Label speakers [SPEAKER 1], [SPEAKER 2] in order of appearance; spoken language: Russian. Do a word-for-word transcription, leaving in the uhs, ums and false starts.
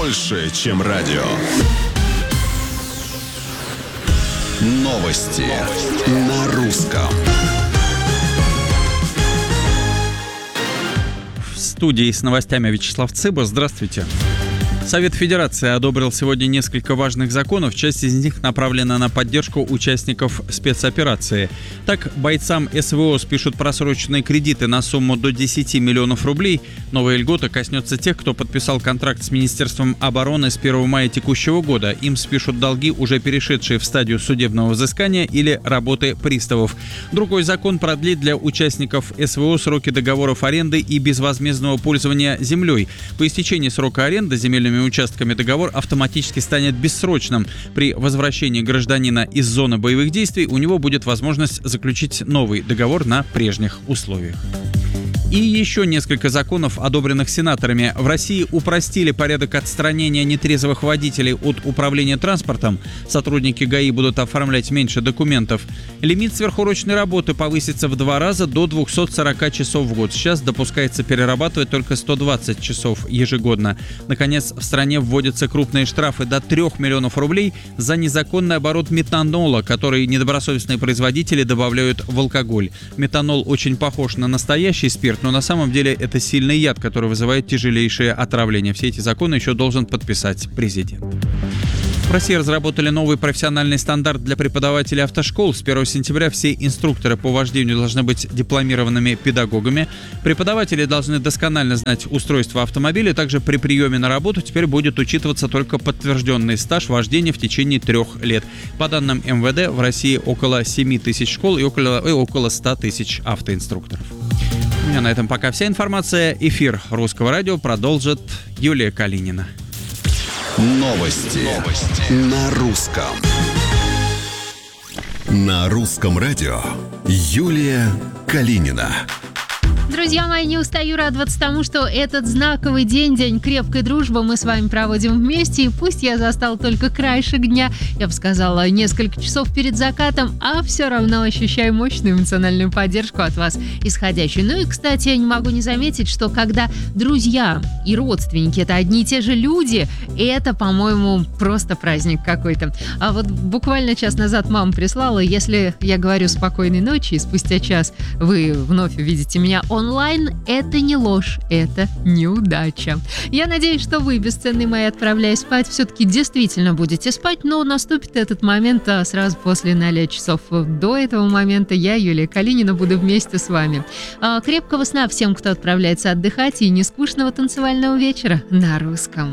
[SPEAKER 1] больше, чем радио. Новости на русском.
[SPEAKER 2] В студии с новостями Вячеслав Цыба. Здравствуйте. Совет Федерации одобрил сегодня несколько важных законов. Часть из них направлена на поддержку участников спецоперации. Так, бойцам СВО спишут просроченные кредиты на сумму до десять миллионов рублей. Новая льгота коснется тех, кто подписал контракт с Министерством обороны с первого мая текущего года. Им спишут долги, уже перешедшие в стадию судебного взыскания или работы приставов. Другой закон продлит для участников СВО сроки договоров аренды и безвозмездного пользования землей. По истечении срока аренды земельными участками договор автоматически станет бессрочным. При возвращении гражданина из зоны боевых действий у него будет возможность заключить новый договор на прежних условиях. И еще несколько законов, одобренных сенаторами. В России упростили порядок отстранения нетрезвых водителей от управления транспортом. Сотрудники ГАИ будут оформлять меньше документов. Лимит сверхурочной работы повысится в два раза до двухсот сорока часов в год. Сейчас допускается перерабатывать только сто двадцать часов ежегодно. Наконец, в стране вводятся крупные штрафы до трёх миллионов рублей за незаконный оборот метанола, который недобросовестные производители добавляют в алкоголь. Метанол очень похож на настоящий спирт, но на самом деле это сильный яд, который вызывает тяжелейшее отравление. Все эти законы еще должен подписать президент. В России разработали новый профессиональный стандарт для преподавателей автошкол. С первого сентября все инструкторы по вождению должны быть дипломированными педагогами. Преподаватели должны досконально знать устройство автомобиля. Также при приеме на работу теперь будет учитываться только подтвержденный стаж вождения в течение трех лет. По данным эм вэ дэ, в России около семи тысяч школ и около, и около ста тысяч автоинструкторов. У меня на этом пока вся информация. Эфир Русского радио продолжит Юлия Калинина.
[SPEAKER 1] Новости, Новости. На русском. На русском радио Юлия Калинина.
[SPEAKER 3] Друзья мои, не устаю радоваться тому, что этот знаковый день, день крепкой дружбы, мы с вами проводим вместе. И пусть я застал только краешек дня, я бы сказала, несколько часов перед закатом, а все равно ощущаю мощную эмоциональную поддержку от вас исходящую. Ну и, кстати, я не могу не заметить, что когда друзья и родственники — это одни и те же люди, это, по-моему, просто праздник какой-то. А вот буквально час назад мама прислала, если я говорю «спокойной ночи», и спустя час вы вновь увидите меня онлайн, это не ложь, это неудача. Я надеюсь, что вы, бесценные мои, отправляясь спать, все-таки действительно будете спать, но наступит этот момент а сразу после ноля часов. До этого момента я, Юлия Калинина, буду вместе с вами. А, крепкого сна всем, кто отправляется отдыхать, и нескучного танцевального вечера на русском.